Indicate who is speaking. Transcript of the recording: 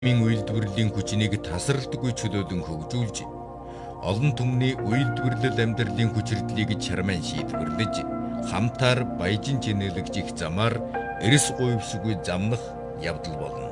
Speaker 1: Мин үйлдвэрлэлийн хүчнийг тасралтгүй чөлөөлөн хөгжүүлж, олон түмний үйлдвэрлэл амьдралын хүчирдлийг чарман шийдвэрлэж, хамтаар баяжин чинэлэгжих замаар эрс гуйвсгүй замнах явдал болно.